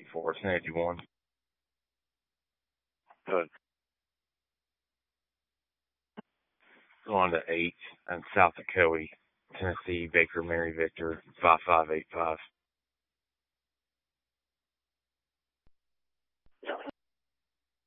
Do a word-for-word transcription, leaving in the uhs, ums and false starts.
eighty-four, ten eighty-one. Good. Going to eight and south of Coe, Tennessee, Baker Mary Victor, five five eight five.